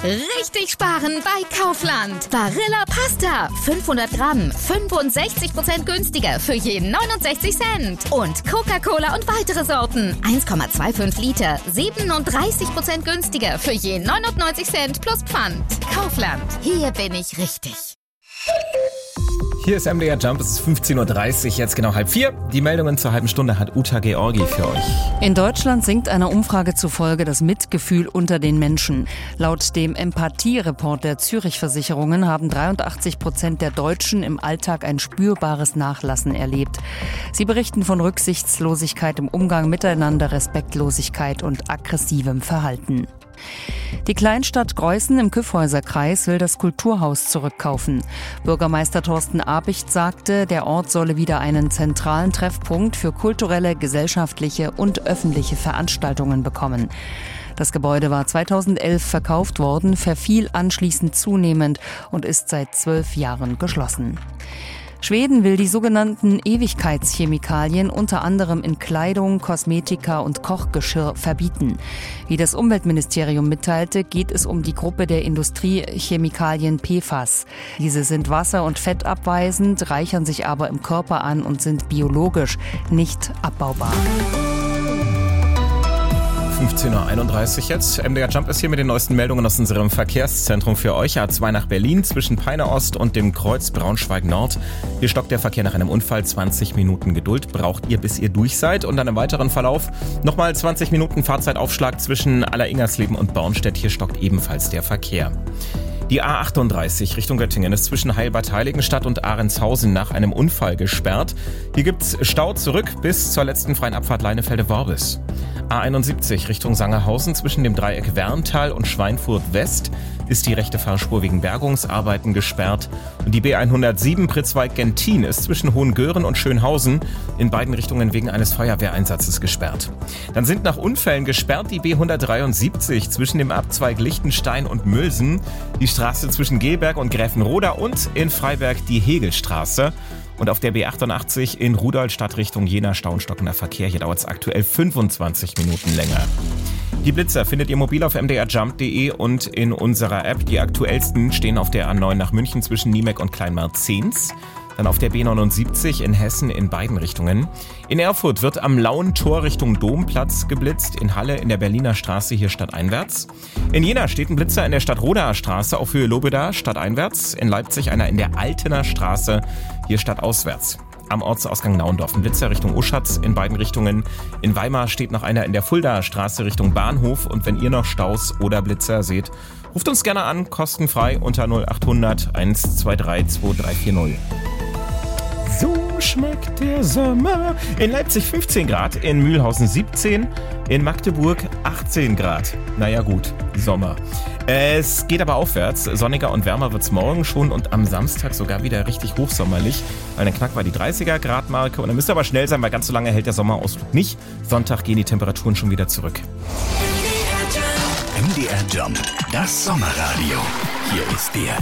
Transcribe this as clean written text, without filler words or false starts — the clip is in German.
Richtig sparen bei Kaufland. Barilla Pasta, 500 Gramm, 65% günstiger für je 69 Cent. Und Coca-Cola und weitere Sorten, 1,25 Liter, 37% günstiger für je 99 Cent plus Pfand. Kaufland, hier bin ich richtig. Hier ist MDR Jump, es ist 15.30 Uhr, jetzt genau 3:30. Die Meldungen zur halben Stunde hat Uta Georgi für euch. In Deutschland sinkt einer Umfrage zufolge das Mitgefühl unter den Menschen. Laut dem Empathie-Report der Zürich-Versicherungen haben 83% der Deutschen im Alltag ein spürbares Nachlassen erlebt. Sie berichten von Rücksichtslosigkeit im Umgang miteinander, Respektlosigkeit und aggressivem Verhalten. Die Kleinstadt Greußen im Kyffhäuserkreis will das Kulturhaus zurückkaufen. Bürgermeister Thorsten Abicht sagte, der Ort solle wieder einen zentralen Treffpunkt für kulturelle, gesellschaftliche und öffentliche Veranstaltungen bekommen. Das Gebäude war 2011 verkauft worden, verfiel anschließend zunehmend und ist seit 12 Jahren geschlossen. Schweden will die sogenannten Ewigkeitschemikalien unter anderem in Kleidung, Kosmetika und Kochgeschirr verbieten. Wie das Umweltministerium mitteilte, geht es um die Gruppe der Industriechemikalien PFAS. Diese sind wasser- und fettabweisend, reichern sich aber im Körper an und sind biologisch nicht abbaubar. 15.31 Uhr jetzt. MDR Jump ist hier mit den neuesten Meldungen aus unserem Verkehrszentrum für euch. A2 nach Berlin zwischen Peine Ost und dem Kreuz Braunschweig Nord. Hier stockt der Verkehr nach einem Unfall. 20 Minuten Geduld braucht ihr, bis ihr durch seid. Und dann im weiteren Verlauf nochmal 20 Minuten Fahrzeitaufschlag zwischen Alleringersleben und Bornstedt. Hier stockt ebenfalls der Verkehr. Die A38 Richtung Göttingen ist zwischen Heilbad-Heiligenstadt und Ahrenshausen nach einem Unfall gesperrt. Hier gibt's Stau zurück bis zur letzten freien Abfahrt Leinefelde-Worbis. A71 Richtung Sangerhausen zwischen dem Dreieck Werntal und Schweinfurt West ist die rechte Fahrspur wegen Bergungsarbeiten gesperrt. Und die B107 Pritzwalk-Gentin ist zwischen Hohengören und Schönhausen in beiden Richtungen wegen eines Feuerwehreinsatzes gesperrt. Dann sind nach Unfällen gesperrt die B173 zwischen dem Abzweig Lichtenstein und Mülsen, die Straße zwischen Gelberg und Gräfenroda und in Freiberg die Hegelstraße. Und auf der B88 in Rudolstadt Richtung Jena stauenstockender Verkehr. Hier dauert es aktuell 25 Minuten länger. Die Blitzer findet ihr mobil auf mdrjump.de und in unserer App. Die aktuellsten stehen auf der A9 nach München zwischen Niemek und Kleinmarzens. Dann auf der B79 in Hessen in beiden Richtungen. In Erfurt wird am Lauen Tor Richtung Domplatz geblitzt. In Halle in der Berliner Straße hier stadteinwärts. In Jena steht ein Blitzer in der Stadtrodaer Straße auf Höhe Lobeda stadteinwärts. In Leipzig einer in der Altener Straße hier stadtauswärts. Am Ortsausgang Nauendorf ein Blitzer Richtung Uschatz in beiden Richtungen. In Weimar steht noch einer in der Fuldaer Straße Richtung Bahnhof. Und wenn ihr noch Staus oder Blitzer seht, ruft uns gerne an, kostenfrei unter 0800 123 2340. So schmeckt der Sommer. In Leipzig 15 Grad, in Mühlhausen 17, in Magdeburg 18 Grad. Naja gut, Sommer. Es geht aber aufwärts. Sonniger und wärmer wird's morgen schon und am Samstag sogar wieder richtig hochsommerlich. Weil dann knackt wir die 30er-Grad-Marke und dann müsst ihr aber schnell sein, weil ganz so lange hält der Sommerausflug nicht. Sonntag gehen die Temperaturen schon wieder zurück. MDR Jump, das Sommerradio. Hier ist der